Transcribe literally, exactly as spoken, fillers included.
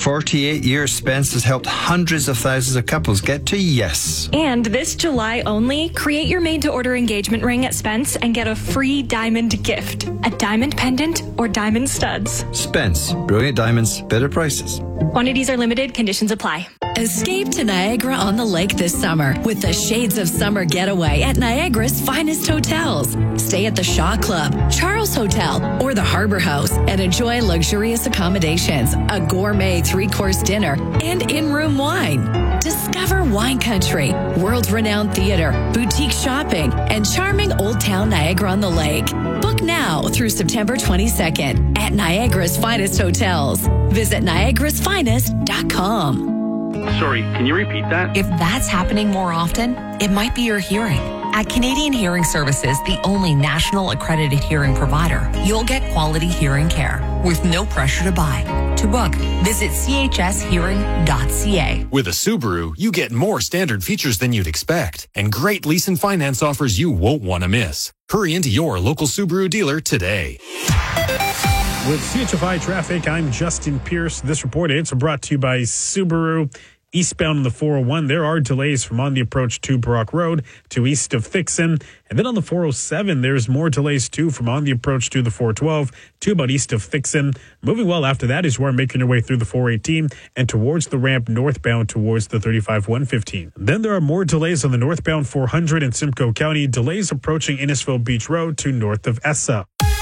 forty-eight years, Spence has helped hundreds of thousands of couples get to yes. And this July only, create your made-to-order engagement ring at Spence and get a free diamond gift. A diamond pendant or diamond studs. Spence. Brilliant diamonds, better prices. Quantities are limited. Conditions apply. Escape to Niagara-on-the-Lake this summer with the Shades of Summer getaway at Niagara's finest hotels. Stay at the Shaw Club, Charles Hotel, or the Harbor House and enjoy luxurious accommodations, a gourmet three-course dinner, and in-room wine. Discover wine country, world-renowned theater, boutique shopping, and charming Old Town Niagara-on-the-Lake. Book now through September twenty-second at Niagara's finest hotels. Visit niagaras finest dot com. Sorry, can you repeat that? If that's happening more often, it might be your hearing. At Canadian Hearing Services, the only national accredited hearing provider, you'll get quality hearing care with no pressure to buy. To book, visit c h s hearing dot c a. With a Subaru, you get more standard features than you'd expect and great lease and finance offers you won't want to miss. Hurry into your local Subaru dealer today. With C H F I Traffic, I'm Justin Pierce. This report is brought to you by Subaru. Eastbound on the four oh one, there are delays from on the approach to Brock Road to east of Fixon. And then on the four oh seven, there's more delays too from on the approach to the four twelve to about east of Fixon. Moving well after that is where I'm making your way through the four eighteen and towards the ramp northbound towards the thirty-five one fifteen. Then there are more delays on the northbound four hundred in Simcoe County. Delays approaching Innisfil Beach Road to north of Essa.